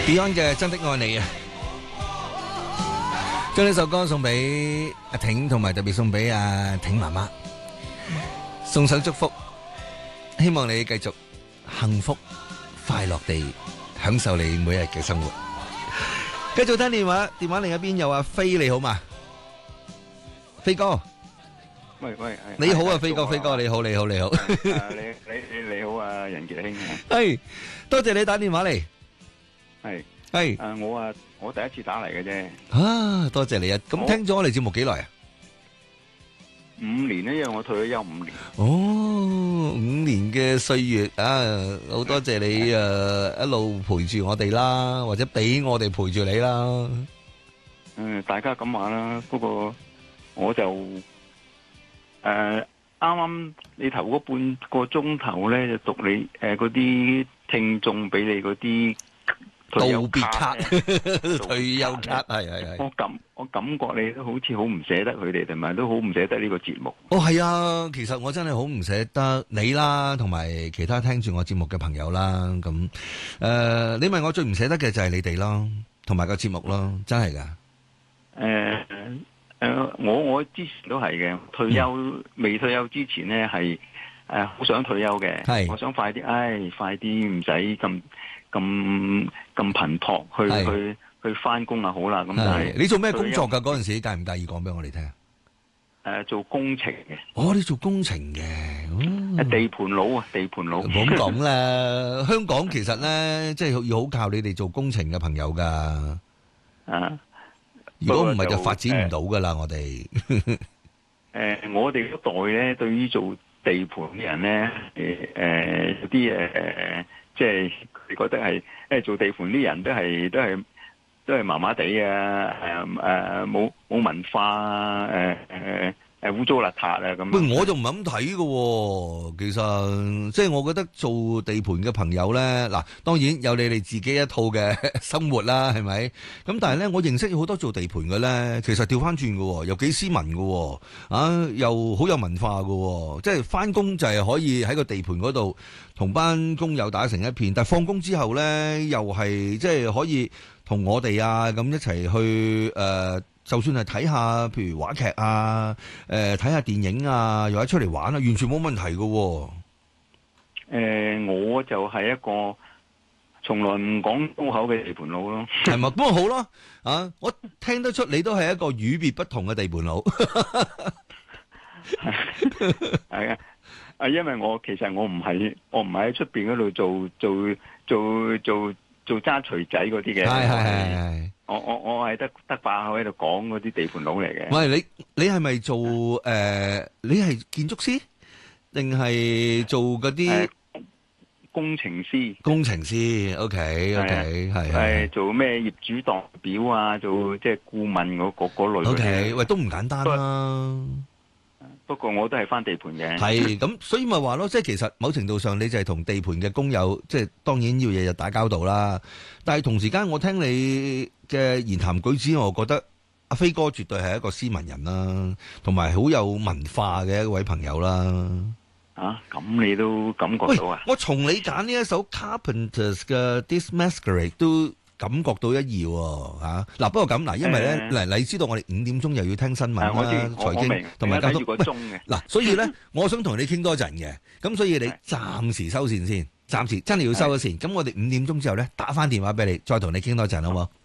Beyond 嘅真的愛你啊，將呢首歌送俾阿挺，同埋特別送俾阿挺媽媽，送上祝福，希望你繼續幸福快樂地享受你每日嘅生活。繼續聽電話，電話另一邊有阿飛，你好嘛？飛哥， 喂， 你好啊，飛哥，飛哥你好，你好，你好。 你好啊，任傑兄啊， 係，多謝你打電話嚟。係， 我第一次打嚟嘅啫。 啊，多謝你啊！咁聽咗我哋節目幾耐啊 5年咧，因為我退咗休5年。 哦，5年嘅歲月啊，好多謝你一路陪住我哋啦，或者俾我哋陪住你啦。 大家咁話啦，不過我就啱啱你頭嗰半個鐘頭咧，就讀你嗰啲聽眾俾你嗰啲道別卡、退休卡，係。 我感覺你都好似好唔捨得佢哋，同埋都好唔捨得呢個節目。 哦，係啊，其實我真係好唔捨得你啦，同埋其他聽住我節目嘅朋友啦。咁你問我最唔捨得嘅就係你哋咯，同埋個節目咯，真係噶。 我之前都係嘅，未退休之前咧係好想退休嘅， 係我想快啲，快啲唔使咁頻撲去翻工啊，好啦，咁但係你做咩工作噶？嗰陣時介唔介意講俾我哋聽？ 做工程嘅。 哦，你做工程嘅， 地盤佬啊，地盤佬。 唔好咁講啦，香港其實咧，即係要好靠你哋做工程嘅朋友噶。如果唔係就發展唔到噶啦，我哋。 我哋嗰代咧，對於做地盤啲人咧，有啲即係佢覺得係做地盤啲人都係麻麻地啊，冇文化啊，污糟邋遢啊咁。 喂，我就唔係咁睇嘅，其實即係我覺得做地盤嘅朋友咧，嗱，當然有你哋自己一套嘅生活啦，係咪？咁但係咧，我認識好多做地盤嘅咧，其實調翻轉嘅，又幾斯文嘅，又好有文化嘅，即係翻工就係可以喺個地盤嗰度同班工友打成一片，但係放工之後咧，又係即係可以同我哋咁一齊去就算係睇下，譬如話劇啊，睇下電影啊，又或者出嚟玩啊，完全冇問題㗎。 我就係一個從來唔講粗口嘅地盤佬咯。 係咪？咁咪好咯。我聽得出你都係一個與別不同嘅地盤佬。 係啊，因為其實我唔係喺出邊嗰度做揸錘仔嗰啲嘅。係。我係得把口喺度講嗰啲地盤佬嚟嘅。 喂，你係咪做你係建築師定係做嗰啲工程師？工程師 ，OK， 係做咩業主代表啊？做即係顧問嗰類。 OK，喂，都唔簡單啦。 不過我都係翻地盤嘅。 係咁，所以咪話咯，即係其實某程度上你就係同地盤嘅工友，即係當然要日日打交道啦。但係同時間我聽你嘅言談舉止，我覺得阿飛哥絕對係一個斯文人啦，同埋好有文化嘅一位朋友啦。 咁你都感覺到啊？ 我從你揀呢一首 Carpenters 嘅 This Masquerade 都感覺到一二喎。嗱，不過咁嗱，因為咧你知道我哋5點鐘又要聽新聞啦，財經同埋交通。嗱，所以咧，我想同你傾多陣嘅，咁所以你暫時收線先，暫時真係要收咗線。咁我哋5點鐘之後咧，打翻電話俾你，再同你傾多陣好冇？